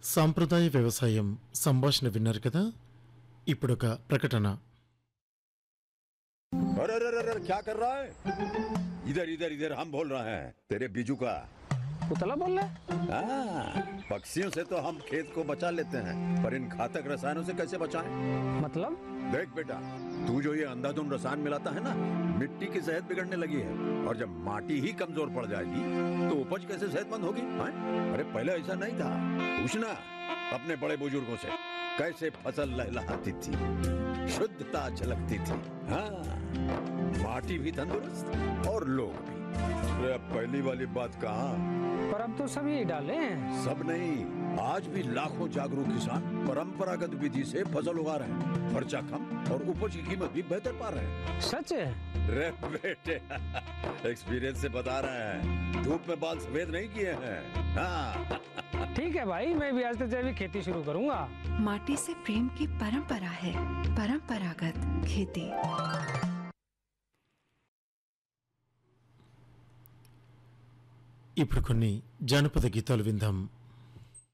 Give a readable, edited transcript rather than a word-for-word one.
సాంప్రదాయ వ్యవసాయం సంభాషణ విన్నారు కదా. ఇప్పుడొక ప్రకటన. अरे अरे अरे अरे, क्या कर रहा है? इधर इधर इधर हम बोल रहे हैं तेरे बीजू का। उतला बोल रहा है? हाँ, पक्षियों से तो हम खेत को बचा लेते हैं, पर इन घातक रसायनों से कैसे बचाएं? मतलब? देख बेटा, तू जो ये अंधाधुंध रसायन मिलाता है ना, मिट्टी की सेहत बिगड़ने लगी है। और जब माटी ही कमजोर पड़ जाएगी तो उपज कैसे सेहतमंद होगी? हाँ? अरे पहले ऐसा नहीं था। पूछना अपने बड़े बुजुर्गों से, कैसे फसल लहलहाती थी, शुद्धता झलकती थी। हाँ, माटी भी तंदुरुस्त और लोग भी। अरे अब पहली वाली बात कहाँ? पर अब तो सब यही डाले हैं। सब नहीं, आज भी लाखों जागरूक किसान परंपरागत विधि से फसल उगा रहे हैं। खर्चा कम और उपज की कीमत भी बेहतर पा रहे हैं। सच है? रे बेटे, एक्सपीरियंस से बता रहे हैं, धूप में बाल सफेद नहीं किए हैं। हाँ। ठीक है भाई, मैं भी आज से जैविक खेती शुरू करूंगा। माटी से प्रेम की परंपरा है, परंपरागत खेती। ఇప్పుడు కొన్ని జానపద గీతాలు విందాం.